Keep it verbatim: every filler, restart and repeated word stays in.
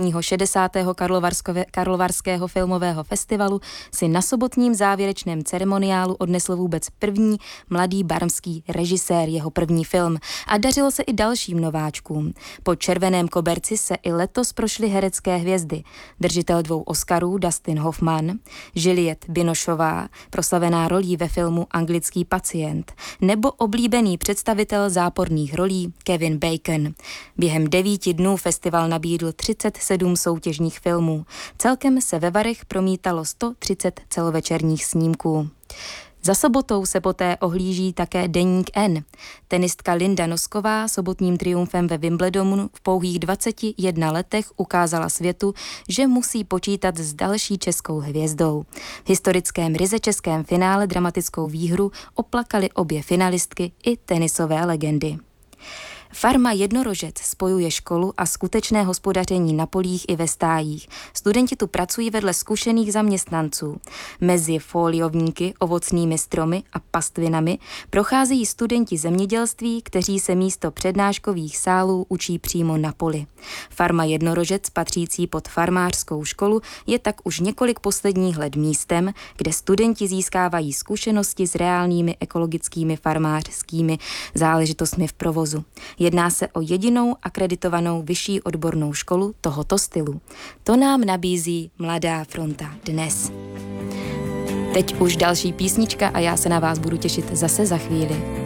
šedesátého Karlovarského filmového festivalu si na sobotním závěrečném ceremoniálu odnesl vůbec první mladý barmský režisér, jeho první film. A dařilo se i dalším nováčkům. Po Červeném koberci se i letos prošly herecké hvězdy. Držitel dvou Oscarů Dustin Hoffman, Juliette Binocheová, proslavená rolí ve filmu Anglický pacient, nebo oblíbený představitel záporných rolí Kevin Bacon. Během devíti dnů festival nabídl třicet sedm soutěžních filmů. Celkem se ve Varech promítalo sto třicet celovečerních snímků. Za sobotou se poté ohlíží také deník N. Tenistka Linda Nosková sobotním triumfem ve Wimbledonu v pouhých dvaceti jedné letech ukázala světu, že musí počítat s další českou hvězdou. V historickém ryze českém finále dramatickou výhru oplakali obě finalistky i tenisové legendy. Farma Jednorožec spojuje školu a skutečné hospodaření na polích i ve stájích. Studenti tu pracují vedle zkušených zaměstnanců. Mezi foliovníky, ovocnými stromy a pastvinami procházejí studenti zemědělství, kteří se místo přednáškových sálů učí přímo na poli. Farma Jednorožec, patřící pod farmářskou školu, je tak už několik posledních let místem, kde studenti získávají zkušenosti s reálnými ekologickými farmářskými záležitostmi v provozu. Jedná se o jedinou akreditovanou vyšší odbornou školu tohoto stylu. To nám nabízí Mladá fronta dnes. Teď už další písnička a já se na vás budu těšit zase za chvíli.